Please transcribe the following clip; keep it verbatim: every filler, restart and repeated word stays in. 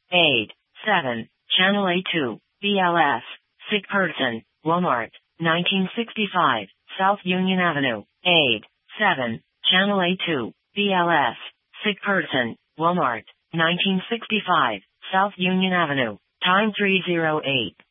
Aid. seven. Channel A two. B L S. Sick person. Walmart. nineteen sixty-five. South Union Avenue. Aid. seven. Channel A two. B L S. Sick person. Walmart. nineteen sixty-five. South Union Avenue. Time three oh eight.